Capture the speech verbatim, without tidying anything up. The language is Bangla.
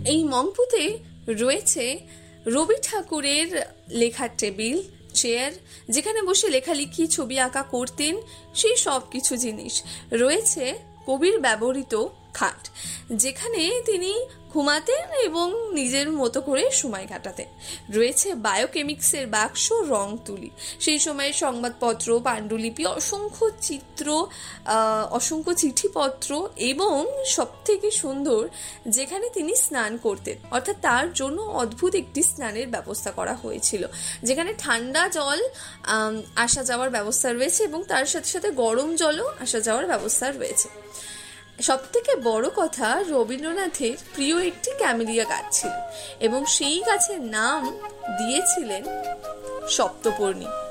এই মংপুতে রয়েছে রবি ঠাকুরের লেখার টেবিল, চেয়ার, যেখানে বসে লেখালেখি ছবি আঁকা করতেন, সেই সব কিছু জিনিস রয়েছে। কবির ব্যবহৃত খাট, যেখানে তিনি ঘুমাতেন এবং নিজের মতো করে সময় কাটাতেন। রয়েছে বায়োকেমিক্সের বাক্স, রং তুলি, সেই সময়ের সংবাদপত্র, পাণ্ডুলিপি, অসংখ্য চিত্র, অসংখ্য চিঠিপত্র এবং সব থেকে সুন্দর যেখানে তিনি স্নান করতেন, অর্থাৎ তার জন্য অদ্ভুত একটি স্নানের ব্যবস্থা করা হয়েছিল, যেখানে ঠান্ডা জল আসা যাওয়ার ব্যবস্থা রয়েছে এবং তার সাথে সাথে গরম জলও আসা যাওয়ার ব্যবস্থা রয়েছে। সব থেকে বড় কথা, রবীন্দ্রনাথের প্রিয় একটি ক্যামেলিয়া গাছ ছিল এবং সেই গাছের নাম দিয়েছিলেন সপ্তপর্ণী।